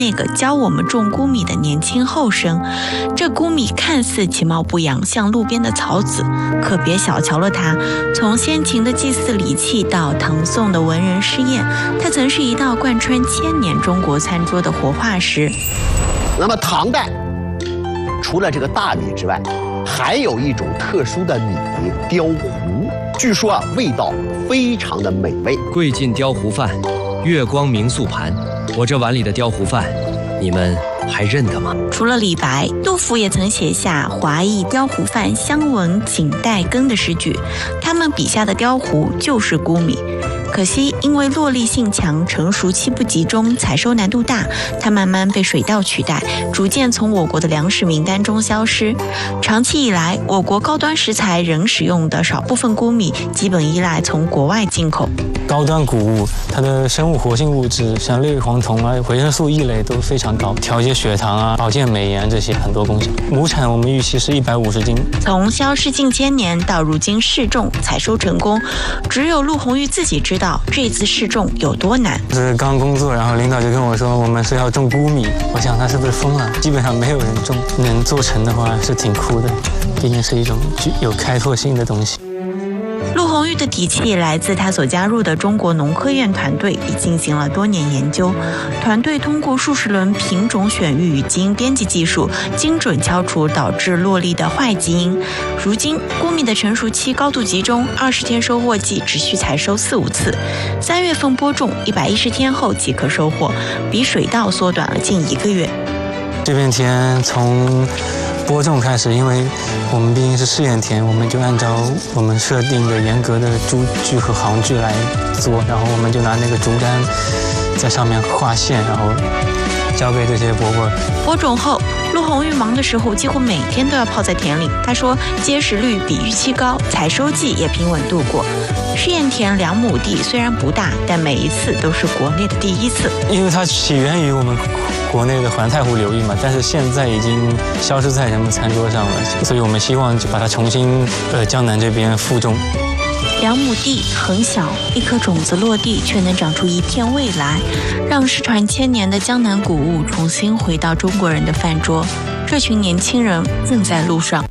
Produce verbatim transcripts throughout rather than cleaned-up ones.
那个教我们种菇米的年轻后生。这菇米看似其貌不扬，像路边的草籽，可别小瞧了它。从先秦的祭祀礼器到唐宋的文人诗宴，它曾是一道贯穿千年中国餐桌的活化石。 那么唐代除了这个大米之外，还有一种特殊的米雕糊，据说啊味道非常的美味。 贵晋雕糊饭，月光明素盘，我这碗里的雕糊饭，你们还认得吗？ 除了李白，杜甫也曾写下华意雕糊饭，相闻锦带羹的诗句。他们笔下的雕糊就是菇米。可惜因为落粒性强，成熟期不集中，采收难度大，它慢慢被水稻取代，逐渐从我国的粮食名单中消失。长期以来，我国高端食材仍使用的少部分菇米，基本依赖从国外进口。 高端谷物，它的生物活性物质，像类黄酮啊、维生素 E 类都非常高，调节血糖啊、保健美颜这些很多功效。亩产我们预期是一百五十斤。 从消失近千年到如今试种采收成功，只有陆红玉自己知道这次试种有多难。 是刚工作，然后领导就跟我说我们是要种菇米，我想他是不是疯了？基本上没有人种，能做成的话是挺酷的，毕竟是一种具有开拓性的东西。 陆红玉的底气来自他所加入的中国农科院团队，已进行了多年研究。团队通过数十轮品种选育与基因编辑技术，精准敲除导致落粒的坏基因。如今，菇米的成熟期高度集中，二十天收获季只需采收四五次，三月份播种，一百一十天后即可收获，比水稻缩短了近一个月。 这片田从播种开始，因为我们毕竟是试验田，我们就按照我们设定的严格的株距和行距来做，然后我们就拿那个竹竿在上面画线，然后交给这些伯伯。 播种后，陆红玉忙的时候几乎每天都要泡在田里。他说结实率比预期高，采收季也平稳度过。试验田两亩地虽然不大，但每一次都是国内的第一次。 因为它起源于我们国内的环太湖流域嘛，但是现在已经消失在人们餐桌上了，所以我们希望就把它重新呃江南这边复种。 两亩地很小，一颗种子落地却能长出一片未来，让失传千年的江南谷物重新回到中国人的饭桌。这群年轻人正在路上。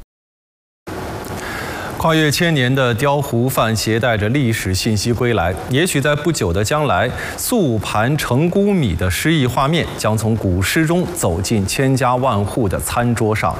跨越千年的雕糊饭携带着历史信息归来，也许在不久的将来，素盘成菇米的诗意画面将从古诗中走进千家万户的餐桌上。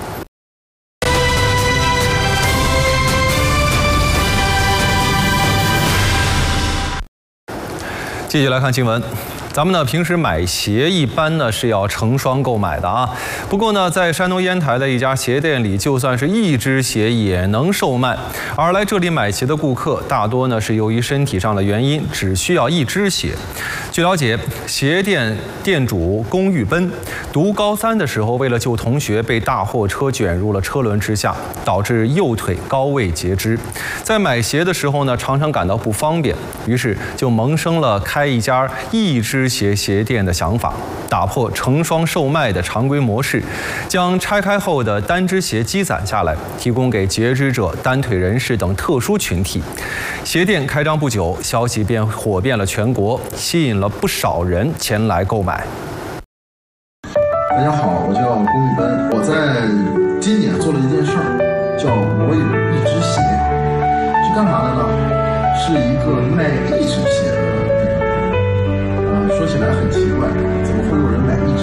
继续来看新闻。咱们呢平时买鞋一般呢是要成双购买的啊。不过呢，在山东烟台的一家鞋店里，就算是一只鞋也能售卖。而来这里买鞋的顾客大多呢是由于身体上的原因，只需要一只鞋。据了解，鞋店店主龚玉奔读高三的时候，为了救同学，被大货车卷入了车轮之下，导致右腿高位截肢。在买鞋的时候呢，常常感到不方便，于是就萌生了开一家一只鞋鞋店的想法，打破成双售卖的常规模式，将拆开后的单只鞋积攒下来，提供给截肢者、单腿人士等特殊群体。鞋店开张不久，消息便火遍了全国，吸引了不少人前来购买。 大家好，我叫龚玉奔，我在今年做了一件事儿，叫我有一只鞋，是干嘛的呢？是一个卖一只鞋的。说起来很奇怪，怎么会有人买一